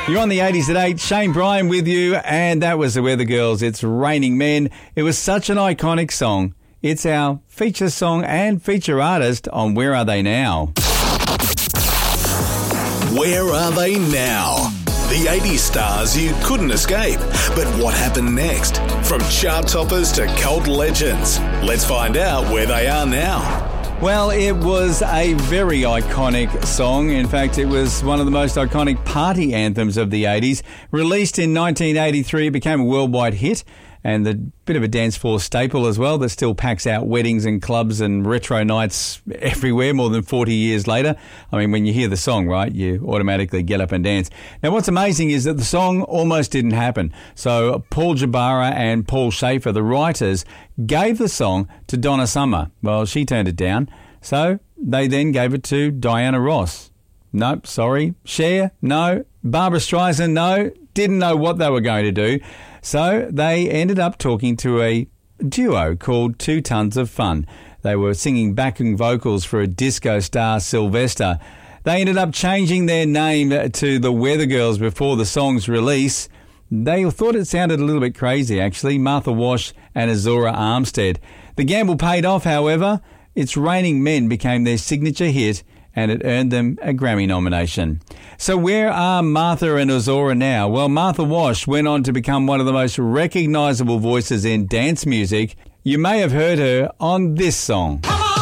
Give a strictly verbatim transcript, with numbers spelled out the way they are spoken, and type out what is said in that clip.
You're on the eighties at eight. Shane Bryan with you, and that was the Weather Girls. It's Raining Men. It was such an iconic song. It's our feature song and feature artist on Where Are They Now? Where Are They Now? The eighties stars you couldn't escape. But what happened next? From chart toppers to cult legends. Let's find out where they are now. Well, it was a very iconic song. In fact, it was one of the most iconic party anthems of the eighties. Released in nineteen eighty-three, it became a worldwide hit and a bit of a dance floor staple as well that still packs out weddings and clubs and retro nights everywhere more than forty years later. I mean, when you hear the song, right, you automatically get up and dance. Now, what's amazing is that the song almost didn't happen. So Paul Jabara and Paul Schaefer, the writers, gave the song to Donna Summer. Well, she turned it down. So they then gave it to Diana Ross. Nope, sorry. Cher, no. Barbra Streisand, no. Didn't know what they were going to do. So they ended up talking to a duo called Two Tons of Fun. They were singing backing vocals for a disco star, Sylvester. They ended up changing their name to the Weather Girls before the song's release. They thought it sounded a little bit crazy, actually. Martha Wash and Azora Armstead. The gamble paid off, however. It's Raining Men became their signature hit, and it earned them a Grammy nomination. So where are Martha and Azora now? Well, Martha Wash went on to become one of the most recognisable voices in dance music. You may have heard her on this song.